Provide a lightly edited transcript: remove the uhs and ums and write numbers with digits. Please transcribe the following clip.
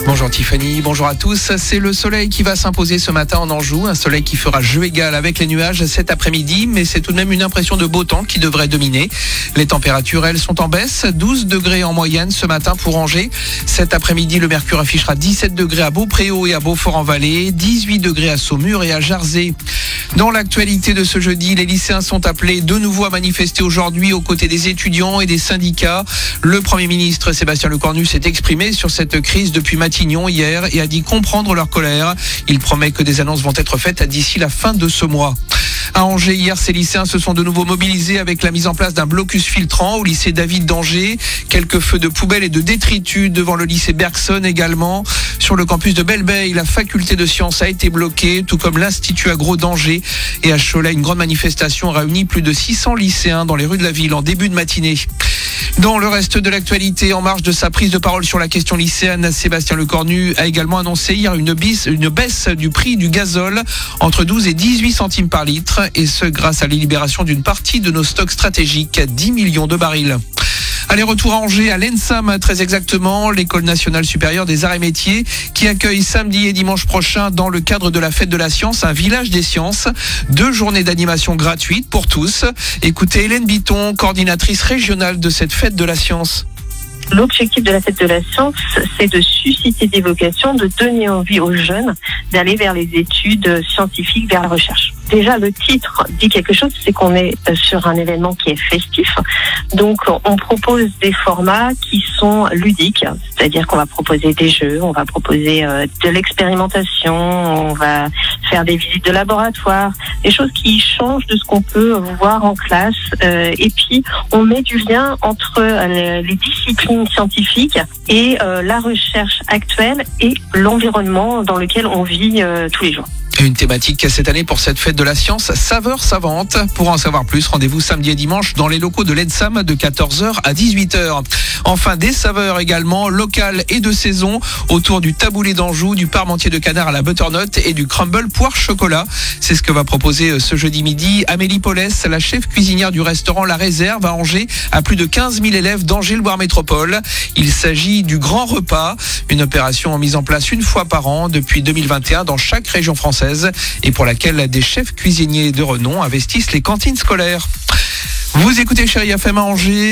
Bonjour Tiffany, bonjour à tous. C'est le soleil qui va s'imposer ce matin en Anjou. Un soleil qui fera jeu égal avec les nuages cet après-midi, mais c'est tout de même une impression de beau temps qui devrait dominer. Les températures, elles, sont en baisse. 12 degrés en moyenne ce matin pour Angers. Cet après-midi, le mercure affichera 17 degrés à Beaupréau et à Beaufort-en-Vallée, 18 degrés à Saumur et à Jarzé. Dans l'actualité de ce jeudi, les lycéens sont appelés de nouveau à manifester aujourd'hui aux côtés des étudiants et des syndicats. Le Premier ministre Sébastien Lecornu s'est exprimé sur cette crise depuis Matignon hier et a dit comprendre leur colère. Il promet que des annonces vont être faites d'ici la fin de ce mois. À Angers, hier, ces lycéens se sont de nouveau mobilisés avec la mise en place d'un blocus filtrant au lycée David d'Angers. Quelques feux de poubelle et de détritus devant le lycée Bergson également. Sur le campus de Belleveille, la faculté de sciences a été bloquée, tout comme l'Institut Agro d'Angers. Et à Cholet, une grande manifestation a réuni plus de 600 lycéens dans les rues de la ville en début de matinée. Dans le reste de l'actualité, en marge de sa prise de parole sur la question lycéenne, Sébastien Lecornu a également annoncé hier une baisse du prix du gazole entre 12 et 18 centimes par litre, et ce grâce à la libération d'une partie de nos stocks stratégiques, 10 millions de barils. Allez, retour à Angers, à l'ENSAM très exactement, l'École nationale supérieure des arts et métiers, qui accueille samedi et dimanche prochain, dans le cadre de la fête de la science, un village des sciences. 2 journées d'animation gratuites pour tous. Écoutez Hélène Bitton, coordinatrice régionale de cette fête de la science. L'objectif de la fête de la science, c'est de susciter des vocations, de donner envie aux jeunes d'aller vers les études scientifiques, vers la recherche. Déjà, le titre dit quelque chose, c'est qu'on est sur un événement qui est festif. Donc, on propose des formats qui sont ludiques, c'est-à-dire qu'on va proposer des jeux, on va proposer de l'expérimentation, on va faire des visites de laboratoire, des choses qui changent de ce qu'on peut voir en classe. Et puis, on met du lien entre les disciplines scientifiques et la recherche actuelle et l'environnement dans lequel on vit tous les jours. Une thématique cette année pour cette fête de la science, saveurs savantes. Pour en savoir plus, rendez-vous samedi et dimanche dans les locaux de l'ENSAM de 14h à 18h. Enfin, des saveurs également locales et de saison autour du taboulé d'Anjou, du parmentier de canard à la butternut et du crumble poire chocolat. C'est ce que va proposer ce jeudi midi Amélie Paulès, la chef cuisinière du restaurant La Réserve à Angers, à plus de 15 000 élèves d'Angers-Loire Métropole. Il s'agit du grand repas, une opération mise en place une fois par an depuis 2021 dans chaque région française, et pour laquelle des chefs cuisiniers de renom investissent les cantines scolaires. Vous écoutez Chérie FM à Angers.